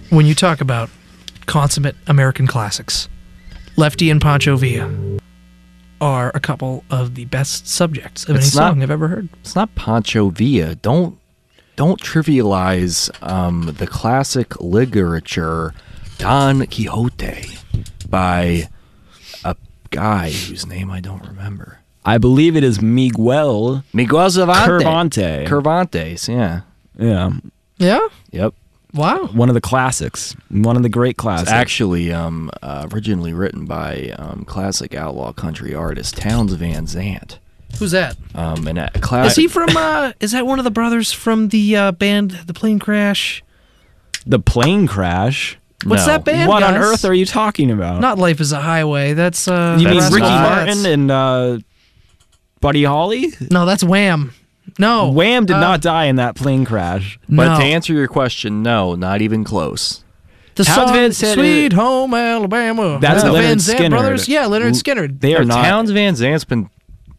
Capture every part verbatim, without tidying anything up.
when you talk about consummate American classics, Lefty and Pancho Villa are a couple of the best subjects of It's any not- song I've ever heard. It's not Pancho Villa. Don't don't trivialize um, the classic literature Don Quixote by a guy whose name I don't remember. I believe it is Miguel Miguel Cervantes. Cervantes. Cervantes, yeah. Yeah, Yeah? Yep. Wow. one of the classics, one of the great It's classics. actually um, uh, originally written by um, classic outlaw country artist Townes Van Zandt. Who's that? Um, and a class- Is he from, uh, is that one of the brothers from the uh, band The Plane Crash? The plane crash. What's No. that band, What on guys? earth are you talking about? Not Life is a Highway. That's, uh... you mean That's Ricky not- Martin and uh, Buddy Holly? No, that's Wham. No. Wham did uh, not die in that plane crash. But no. to answer your question, no, not even close. The Townes song Van Zandt- Sweet Home Alabama. That's the Leonard Van Zandt Skinner. brothers. Yeah, Leonard L- Skinner. They are No, not. Townes Van Zandt's been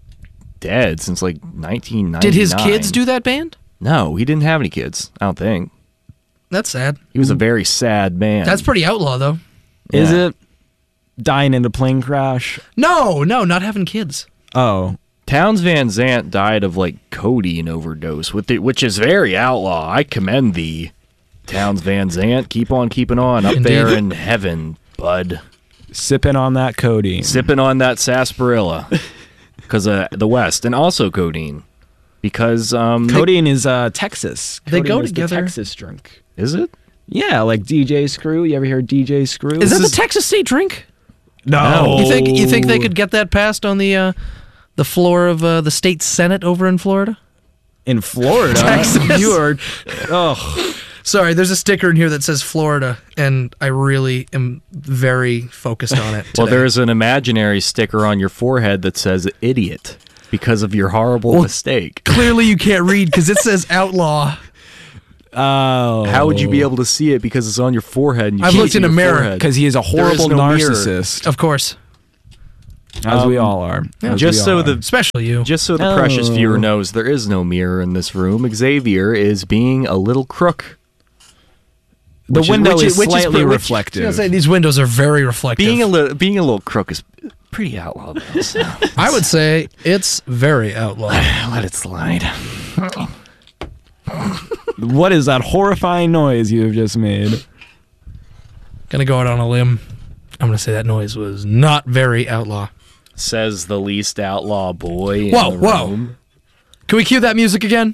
dead since like nineteen ninety-nine. Did his kids do that band? No, he didn't have any kids. I don't think. That's sad. He was a very sad man. That's pretty outlaw, though. Is Yeah. it dying in a plane crash? No, no, not having kids. Oh, Townes Van Zandt died of like codeine overdose, with it, which is very outlaw. I commend thee, Townes Van Zandt. Keep on keeping on up Indeed. there in heaven, bud. sipping on that codeine. Sipping on that sarsaparilla because of the West, and also codeine because um, Codeine is uh, Texas. They Codeine go is the together. Texas drink. is it? Yeah, like D J Screw. You ever hear D J Screw? Is that is- the Texas State drink? no? You think you think they could get that passed on the uh, the floor of uh, the state senate over in Florida? in Florida? Texas. You are. Oh, Sorry, there's a sticker in here that says Florida, and I really am very focused on it. Well, today. there's an imaginary sticker on your forehead that says "idiot" because of your horrible Well, mistake. Clearly you can't read because it says outlaw. oh. How would you be able to see it because it's on your forehead? And you I've can't looked see in a your mirror, forehead? Because he is a There is horrible no mirror. narcissist, Of course, as we Um, all are. As just we so all the are. especially you. just so the precious Oh. viewer knows, there is no mirror in this room. Xavier is being a little crook. the which is- window which is, is- which is slightly pretty- which- I was reflective. gonna say these windows are very reflective. Being a little being a little crook is pretty outlaw. Though, so I would say it's very outlaw. let it slide. What is that horrifying noise you have just made? Gonna go out on a limb. I'm gonna say that noise was not very outlaw. Says the least outlaw boy. Whoa, in the whoa. room. Can we cue that music again?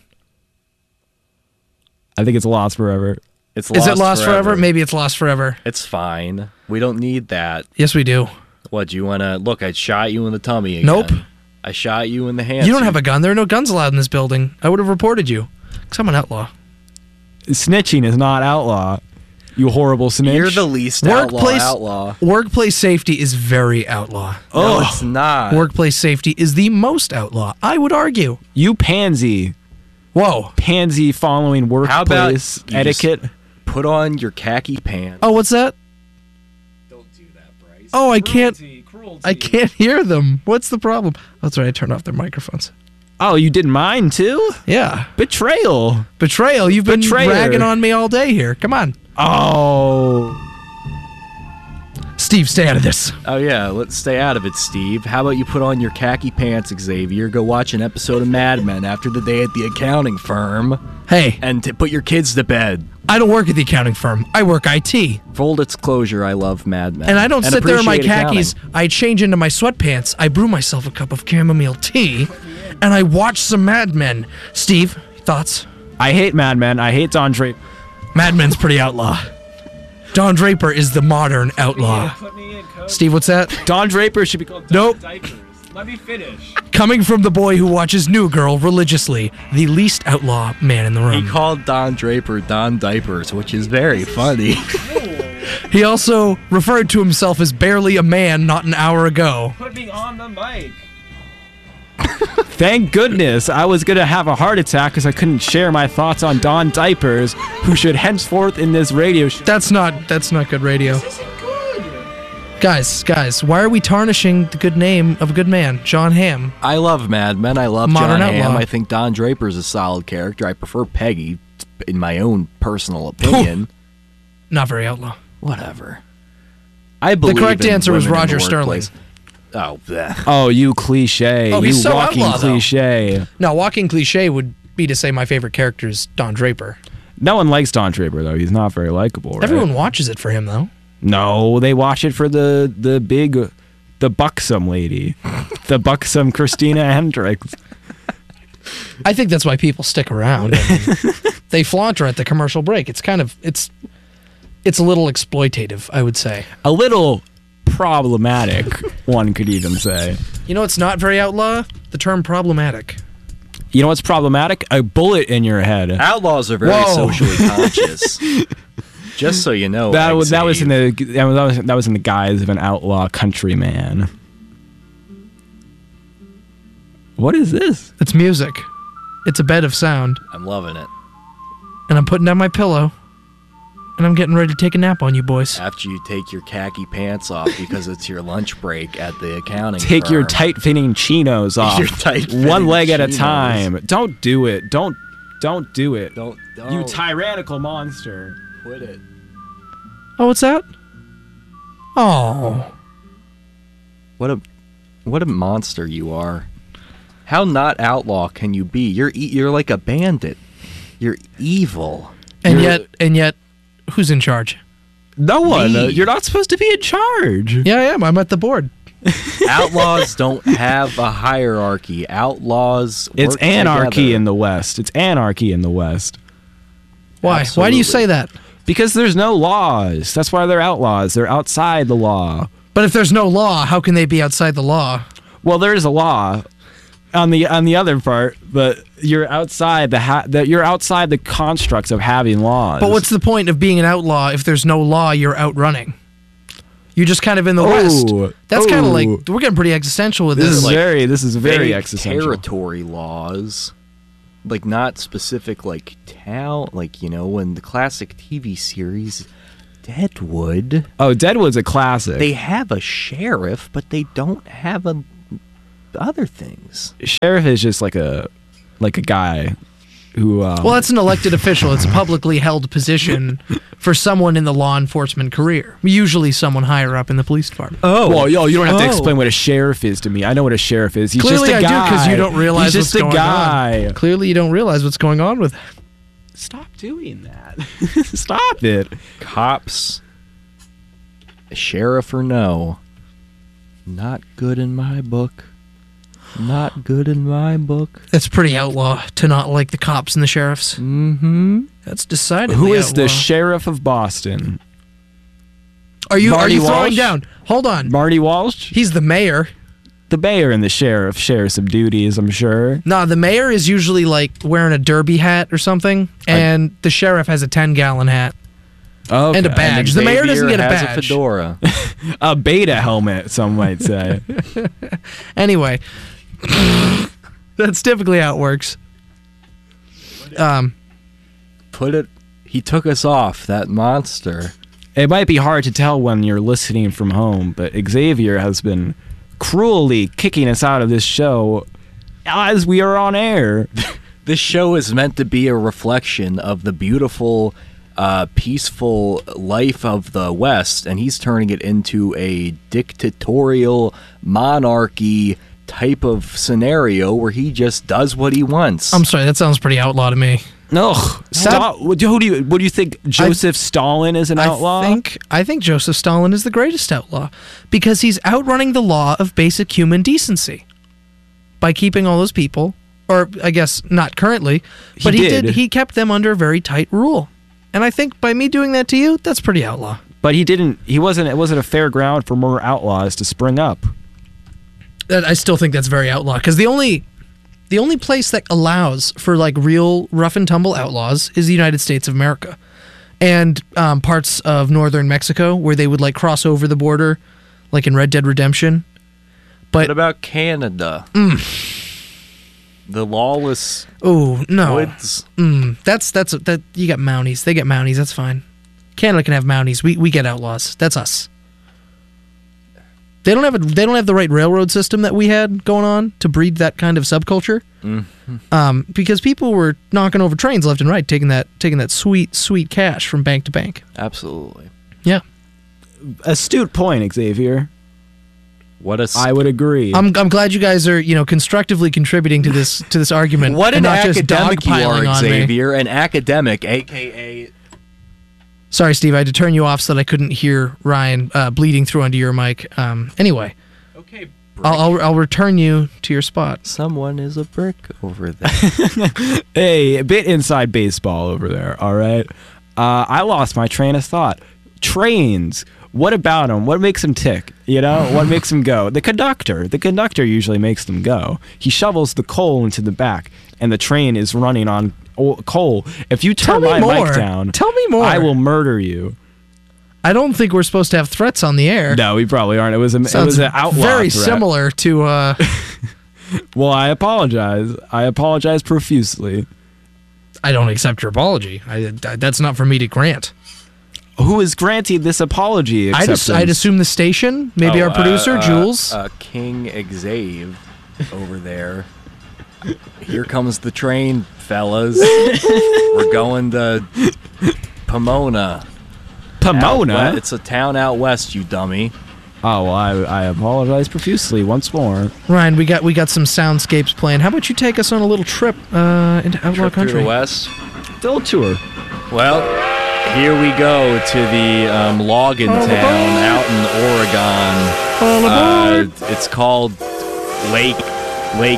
I think it's lost forever. It's Is it lost forever? Maybe it's lost forever. It's fine. We don't need that. Yes, we do. What, do you want to... Look, I shot you in the tummy again. Nope. I shot you in the hand. You don't have a gun. There are no guns allowed in this building. I would have reported you. Because I'm an outlaw. Snitching is not outlaw. You horrible snitch. You're the least Workplace- outlaw outlaw. Workplace safety is very outlaw. No, Oh. it's not. Workplace safety is the most outlaw. I would argue. You pansy. Whoa. Pansy following How about workplace you etiquette. just put on your khaki pants. Oh, what's that? Don't do that, Bryce. Oh, I can't. I can't hear them. What's the problem? That's right. I turned off their microphones. Oh, you did mine too? Yeah. Betrayal. Betrayal. You've been Betrayer. ragging on me all day here. Come on. Oh. Steve, stay out of this. Oh, yeah, let's stay out of it, Steve. How about you put on your khaki pants, Xavier, go watch an episode of Mad Men after the day at the accounting firm, Hey, and to put your kids to bed. I don't work at the accounting firm. I work I T. Full disclosure, I love Mad Men. And I don't sit there in my appreciate khakis. accounting. I change into my sweatpants. I brew myself a cup of chamomile tea, and I watch some Mad Men. Steve, thoughts? I hate Mad Men. I hate Don Draper. Mad Men's pretty outlaw. Don Draper is the modern outlaw. Steve, what's that? Don Draper should be called Nope. Diapers. Let me finish. Coming from the boy who watches New Girl religiously, the least outlaw man in the He room. called Don Draper Don Diapers, which is very funny. He also referred to himself as barely a man not an hour ago. Put me on the mic. Thank goodness I was going to have a heart attack because I couldn't share my thoughts on Don Diapers, who should henceforth in this radio show. That's not that's not good radio. Guys, guys, why are we tarnishing the good name of a good man, John Hamm? I love Mad Men. I love Modern John Hamm. outlaw. I think Don Draper's a solid character. I prefer Peggy, in my own personal opinion. not very outlaw. Whatever. I believe correct in answer was women in the Roger Sterling. workplace. Oh, bleh. Oh, you cliche. Oh, you he's so walking outlaw, though. cliche. Now, walking cliche would be to say my favorite character is Don Draper. No one likes Don Draper, though. He's not very likable, right? Everyone watches it for him, though. No, they watch it for the, the big, the buxom lady. The buxom Christina Hendricks. I think that's why people stick around. I mean, they flaunt her at the commercial break. It's kind of, it's, it's a little exploitative, I would say. A little problematic, one could even say. You know, it's not very outlaw. The term problematic. You know what's problematic? A bullet in your head. Outlaws are very Whoa. socially conscious. Just so you know. That was that was in Xavier. the that was that was in the guise of an outlaw countryman. What is this? It's music. It's a bed of sound. I'm loving it. And I'm putting down my pillow. And I'm getting ready to take a nap on you boys. After you take your khaki pants off because it's your lunch break at the accounting Take your firm. tight-fitting chinos off. Your tight-fitting one leg at a chinos. time. Don't do it. Don't don't do it. Don't, don't You tyrannical monster. quit it. Oh, what's that? Oh. What a what a monster you are. How not outlaw can you be? You're e- you're like a bandit. You're evil. And You're- yet, and yet, who's in charge? No one. Me. uh, you're not supposed to be in charge. Yeah, I am. I'm at the board. Outlaws don't have a hierarchy. Outlaws It's work anarchy together. in the West. It's anarchy in the West. Why? Why do you say that? Because there's no laws. That's why they're outlaws. They're outside the law. But if there's no law, how can they be outside the law? Well, there is a law on the on the other part, but you're outside the ha- that you're outside the constructs of having laws. But what's the point of being an outlaw if there's no law you're outrunning? You're just kind of in the West. Oh, That's kind of oh. like, we're getting pretty existential with this this. is like very this is very Vague existential. territory laws, like not specific, like town, like you know, when the classic T V series Deadwood, Oh, Deadwood's a classic. they have a sheriff, but they don't have a other things. Sheriff is just like a like a guy who. Um, Well, that's an elected official. It's a publicly held position for someone in the law enforcement career. Usually someone higher up in the police department. Oh, Well, yo, you don't have to Oh. explain what a sheriff is to me. I know what a sheriff is. He's Clearly just a I do, guy. 'cause you don't realize He's just what's a going guy. on. Clearly you don't realize what's going on with Stop doing that. Stop it. cops, sheriff or no, not good in my book. Not good in my book. That's pretty outlaw to not like the cops and the sheriffs. Mm-hmm. That's decidedly Who is outlaw. the sheriff of Boston? Are you Marty are you throwing Walsh? down? Hold on. Marty Walsh? He's the mayor. The mayor and the sheriff share some duties, I'm sure. Nah, the mayor is usually like wearing a derby hat or something, and the sheriff has a ten gallon hat. Okay. And a badge. The mayor doesn't get a has badge. a fedora. A beta helmet, some might say. Anyway, that's typically how it works. Um, Put it. He took us off. That monster. It might be hard to tell when you're listening from home, but Xavier has been cruelly kicking us out of this show as we are on air. This show is meant to be a reflection of the beautiful, uh, peaceful life of the West, and he's turning it into a dictatorial monarchy type of scenario where he just does what he wants. I'm sorry, that sounds pretty outlaw to me. No, stop. Who do you? What do you think? Joseph Stalin is an outlaw? I think I think Joseph Stalin is the greatest outlaw because he's outrunning the law of basic human decency by keeping all those people, or I guess not currently, but he, He did. did. He kept them under very tight rule, and I think by me doing that to you, that's pretty outlaw. But he didn't. He wasn't. It wasn't a fair ground for more outlaws to spring up. That I still think that's very outlaw because the only the only place that allows for like real rough and tumble outlaws is the United States of America and um, parts of northern Mexico where they would like cross over the border, like in Red Dead Redemption. But what about Canada? The lawless oh no, woods. mm, that's that's that you got Mounties. They get Mounties. That's fine. Canada can have Mounties. We we get outlaws. That's us. They don't have a, they don't have the right railroad system that we had going on to breed that kind of subculture. Mm-hmm. Um, because people were knocking over trains left and right, taking that taking that sweet sweet cash from bank to bank. Absolutely. Yeah, Astute point, Xavier. What a. I would agree. I'm I'm glad you guys are you know constructively contributing to this to this argument. What and an not just academic you dogpiling are, on me. Xavier. An academic, a k a. Sorry, Steve. I had to turn you off so that I couldn't hear Ryan uh, bleeding through onto your mic. Um, anyway, Okay. I'll, I'll I'll return you to your spot. Someone is a brick over there. Hey, a bit inside baseball over there, all right? Uh, I lost my train of thought. Trains. What about them? What makes them tick? You know, what makes them go? The conductor. The conductor usually makes them go. He shovels the coal into the back, and the train is running on o- coal. If you Tell turn me my more. mic down, Tell me more. I will murder you. I don't think we're supposed to have threats on the air. No, we probably aren't. It was a, it Sounds was an outlaw very threat. similar to. Uh, Well, I apologize. I apologize profusely. I don't accept your apology. I, that's not for me to grant. Who is granting this apology? I'd, ass- I'd assume the station, maybe Oh, our producer, uh, uh, Jules. Uh, King Xavier over there. Here comes the train, fellas. We're going to Pomona. Pomona? Out we- It's a town out west, you dummy. Oh, well, I, I apologize profusely once more. Ryan, we got we got some soundscapes playing. How about you take us on a little trip uh, into outlaw Trip through country? the west. Still tour. Well, here we go to the um, logging town out in Oregon. Uh, it's called Lake Lake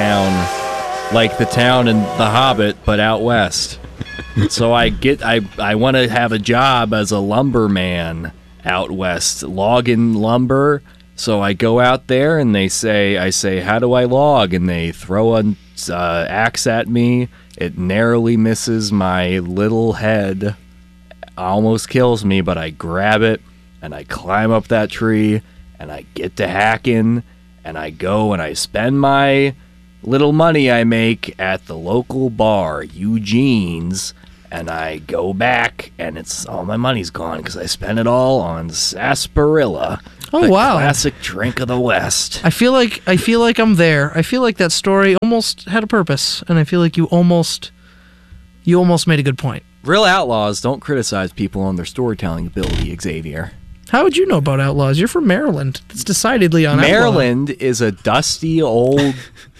Town, like the town in The Hobbit, but out west. So I get I I want to have a job as a lumberman out west, logging lumber. So I go out there and they say, I say, how do I log? And they throw an uh, axe at me. It narrowly misses my little head, almost kills me, but I grab it and I climb up that tree and I get to hacking and I go and I spend my little money I make at the local bar, Eugene's, and I go back and it's all my money's gone because I spent it all on sarsaparilla. Oh, the wow. classic drink of the West. I feel like I feel like I'm there. I feel like that story almost had a purpose, and I feel like you almost you almost made a good point. Real outlaws don't criticize people on their storytelling ability, Xavier. How would you know about outlaws? You're from Maryland. It's decidedly on outlaw. Maryland is a dusty old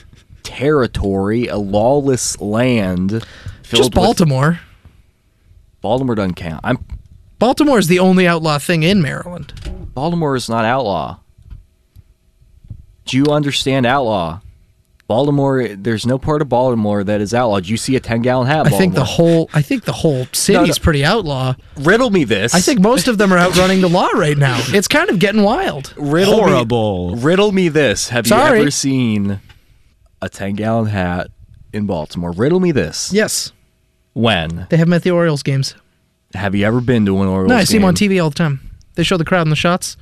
territory, a lawless land. Filled Just Baltimore. With, Baltimore doesn't count. I'm Baltimore is the only outlaw thing in Maryland. Baltimore is not outlaw. Do you understand outlaw? Baltimore, there's no part of Baltimore that is outlaw. Do you see a ten-gallon hat? I Baltimore? think the whole I think the whole city's no. pretty outlaw. Riddle me this. I think most of them are outrunning the law right now. It's kind of getting wild. riddle Horrible. Me, riddle me this. Have Sorry. you ever seen a ten-gallon hat in Baltimore? Riddle me this. Yes, When? they have them at the Orioles games. Have you ever been to an Orioles No, I see them game? on T V all the time. They show the crowd in the shots.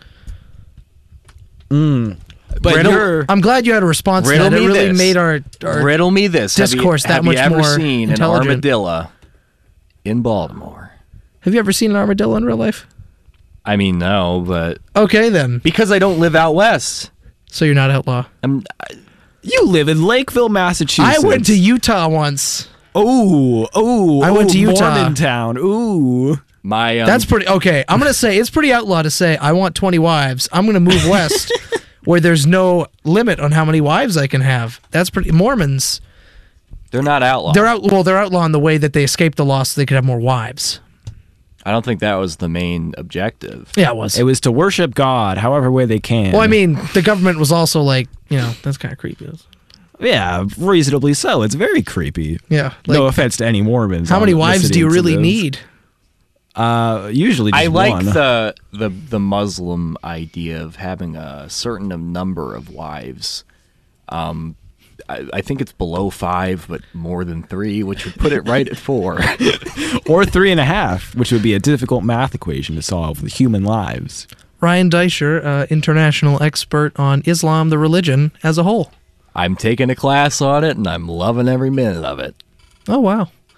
But Riddle- you're... I'm glad you had a response Riddle to that. It me really this. made our, our Riddle me this. discourse that have you, much have you ever more seen intelligent. an armadillo in Baltimore? Have you ever seen an armadillo in real life? I mean, no, but Okay, then. because I don't live out west. So you're not outlaw. I'm, You live in Lakeville, Massachusetts. I went to Utah once. Ooh, ooh. I went to ooh, Utah. Mormontown. Ooh. my um, That's pretty okay. I'm gonna say it's pretty outlaw to say I want twenty wives. I'm gonna move west, where there's no limit on how many wives I can have. That's pretty. Mormons, they're not outlaw. they're out. Well, they're outlaw in the way that they escaped the law so they could have more wives. I don't think that was the main objective. Yeah, it was. It was to worship God however way they can. well, I mean, the government was also like, you know, that's kind of creepy. Yeah, reasonably so. It's very creepy. Yeah. Like, No offense to any Mormons. how many on wives do you listening to really this. need? Uh, usually just I like one. the, the the Muslim idea of having a certain number of wives. Um, I, I think it's below five, but more than three, which would put it right at four. Or three and a half, which would be a difficult math equation to solve with human lives. Ryan Deischer, uh, international expert on Islam, the religion as a whole. I'm taking a class on it, and I'm loving every minute of it. Oh wow.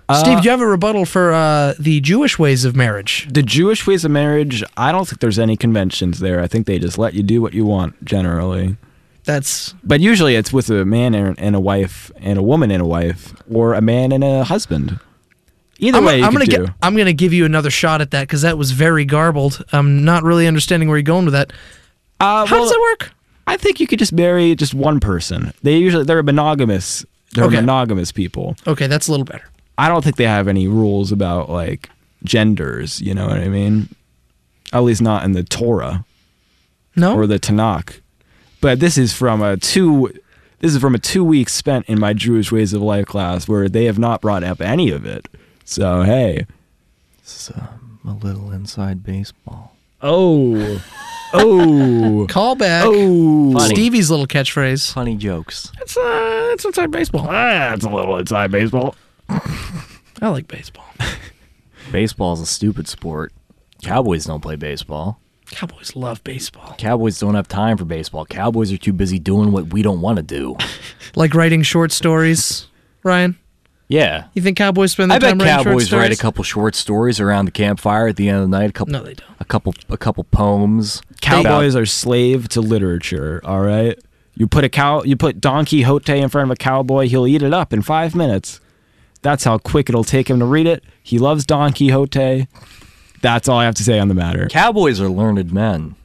Steve, do you have a rebuttal for uh, the Jewish ways of marriage? The Jewish ways of marriage, I don't think there's any conventions there. I think they just let you do what you want generally. That's But usually it's with a man and and a wife and a woman and a wife, or a man and a husband. Either I'm, way, you I'm could gonna do. get, I'm gonna give you another shot at that because that was very garbled. I'm not really understanding where you're going with that. Uh, How well, does that work? I think you could just marry just one person. They usually they're monogamous. They're Okay. monogamous people. Okay, that's a little better. I don't think they have any rules about like genders. You know what I mean? At least not in the Torah No. or the Tanakh. But this is from a two. This is from a two weeks spent in my Jewish ways of life class where they have not brought up any of it. So hey. It's um, a little inside baseball. Oh. Oh. Call back. Oh. Funny. Stevie's little catchphrase. Funny jokes. It's uh, it's inside baseball. That's a little inside baseball. I like baseball. Baseball's a stupid sport. Cowboys don't play baseball. Cowboys love baseball. Cowboys don't have time for baseball. Cowboys are too busy doing what we don't want to do. Like writing short stories. Ryan, Yeah. you think Cowboys spend their I bet time writing short Cowboys stories? write a couple short stories around the campfire at the end of the night. A couple, No, they don't. a couple, a couple poems. Cowboys are slave to literature, all right? You put a cow you put Don Quixote in front of a cowboy, he'll eat it up in five minutes. That's how quick it'll take him to read it. He loves Don Quixote. That's all I have to say on the matter. Cowboys are learned men.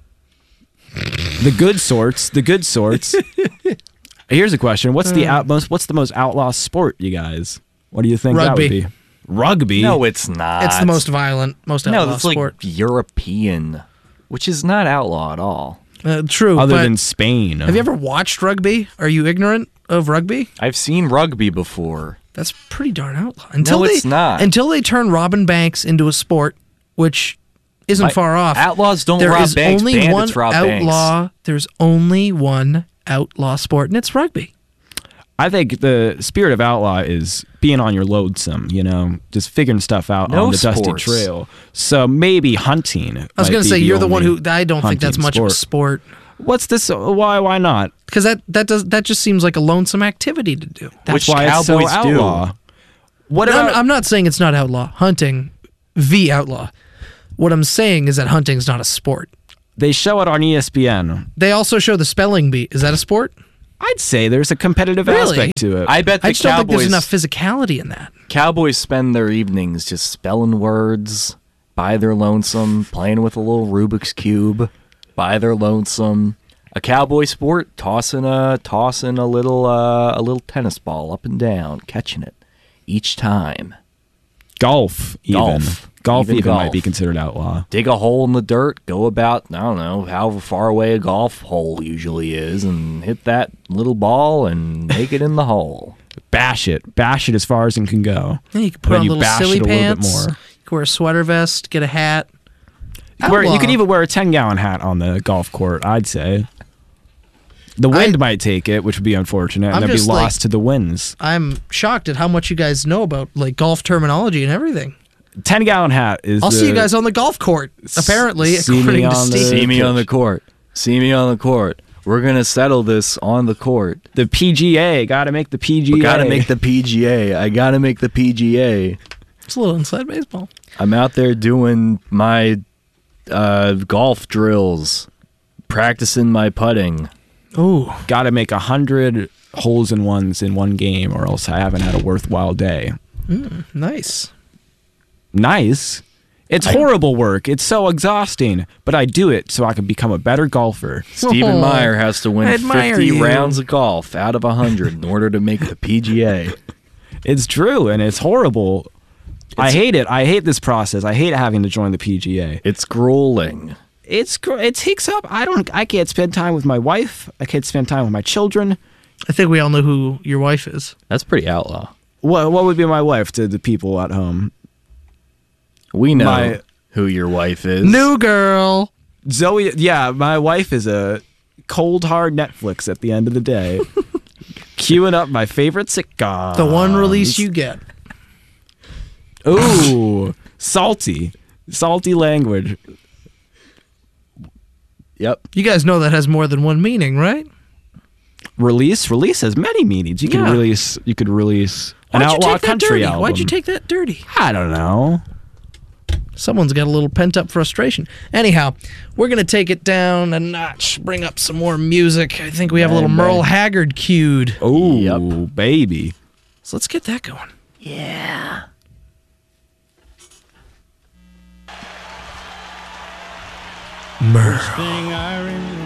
The good sorts, the good sorts. Here's a question. What's Uh. the out, most what's the most outlaw sport, you guys? What do you think Rugby. that would be? Rugby? No, it's not. It's the most violent, most No, outlaw that's like sport. European, which is not outlaw at all. Uh, true. other but than Spain. have you ever watched rugby? Are you ignorant of rugby? I've seen rugby before. That's pretty darn outlaw. Until No, they, it's not. Until they turn Robin Banks into a sport, which isn't My- far off. Outlaws don't There rob is banks. only Bandits one rob banks. outlaw. There's only one outlaw sport, and it's rugby. I think the spirit of outlaw is being on your lonesome, you know, just figuring stuff out No on the dusty sports. trail. So maybe hunting. I was going to say you're the one who I don't think that's hunting much of a sport What's this? Why? Why not? because that that does that just seems like a lonesome activity to do. That's Which why it's so Cowboys do. outlaw. What No, about? I'm, I'm not saying it's not outlaw. Hunting, the outlaw. What I'm saying is that hunting's not a sport. They show it on E S P N. They also show the spelling bee. Is that a sport? I'd say there's a competitive Really? aspect to it. I bet the I just don't think Cowboys. there's enough physicality in that. Cowboys spend their evenings just spelling words by their lonesome, playing with a little Rubik's cube by their lonesome. A cowboy sport, tossing a tossing a little uh, a little tennis ball up and down, catching it each time. golf, even Golf. golf, Even even, golf. might be considered outlaw. Dig a hole in the dirt, go about, I don't know, however far away a golf hole usually is, and hit that little ball and make it in the hole. Bash it, bash it as far as it can go. Yeah, you can put Then on you little bash silly it a little bit pants. more. You can wear a sweater vest, get a hat. Where you Outlaw. could even wear a ten gallon hat on the golf court. I'd say. The wind I- might take it, which would be unfortunate, and I'm that'd be just like- lost to the winds. I'm shocked at how much you guys know about like golf terminology and everything. Ten gallon hat is. I'll the, see you guys on the golf court. Apparently, see me according to on the- Steve. See me on the pitch. court. See me on the court. We're gonna settle this on the court. the P G A. Got to make the P G A. We gotta make the P G A. I gotta make the P G A. It's a little inside baseball. I'm out there doing my uh, golf drills, practicing my putting. Ooh, Got to make a hundred holes in ones in one game, or else I haven't had a worthwhile day. nice. Nice. It's horrible work. It's so exhausting, but I do it so I can become a better golfer. Stephen Oh, Meyer has to I win admire fifty you. rounds of golf out of one hundred in order to make the P G A. It's true, and it's horrible. I hate it. I hate this process. I hate having to join the P G A. It's grueling. It's gr- it takes up. I don't. I can't spend time with my wife. I can't spend time with my children. I think we all know who your wife is. That's pretty outlaw. What What would be my wife to the people at home? We know My- who your wife is. New girl. Zoe. Yeah, my wife is a cold hard Netflix at the end of the day, queuing up my favorite sitcom. The one release you get. Ooh, salty, salty language. Yep. You guys know that has more than one meaning, right? Release, release has many meanings. You Yeah. could release, you could release an Why'd you outlaw take that country dirty? album. Why'd you take that dirty? I don't know. Someone's got a little pent up frustration. Anyhow, we're going to take it down a notch, bring up some more music. I think we have a little Bang, Merle bang. Haggard cued. Oh, Yep. baby. So let's get that going. Yeah. Merle. Thing I remember